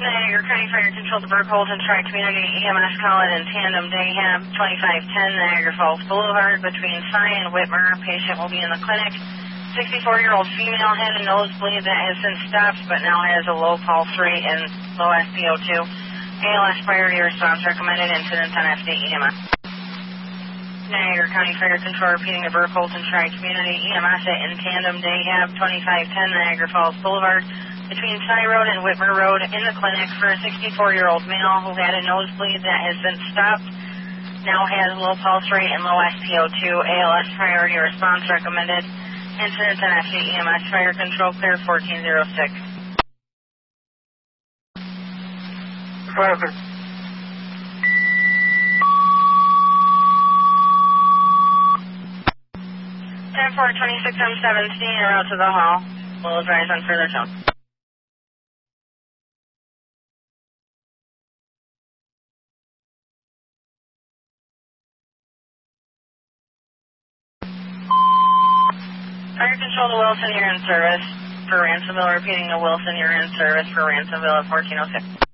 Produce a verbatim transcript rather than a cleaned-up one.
Niagara County Fire Control to Burkholton Tri-Community E M S call it in tandem Dayhab twenty-five ten Niagara Falls Boulevard between Cy and Whitmer. Patient will be in the clinic. sixty-four-year-old female had a nosebleed that has since stopped but now has a low pulse rate and low S P O two. A L S priority response recommended. Incident on F D E M S. Niagara County Fire Control repeating the Burkholton Tri-Community E M S in tandem Dayhab twenty-five ten Niagara Falls Boulevard between Cy Road and Whitmer Road in the clinic for a sixty-four-year-old male who had a nosebleed that has since stopped, now has low pulse rate and low S P O two. A L S priority response recommended. Incident on F D E M S. Fire Control clear fourteen oh six. Perfect. ten four twenty-six M seventeen, route to the hall. We'll advise on further tone. Fire Control to Wilson, you're in service for Ransomville. Repeating to Wilson, you're in service for Ransomville at fourteen oh six.